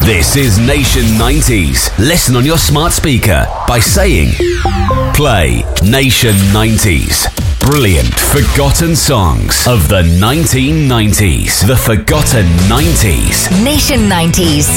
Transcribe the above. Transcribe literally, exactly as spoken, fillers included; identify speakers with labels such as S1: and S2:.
S1: This is Nation nineties. Listen on your smart speaker by saying, play Nation nineties. Brilliant forgotten songs of the nineteen nineties. The Forgotten nineties.
S2: Nation nineties.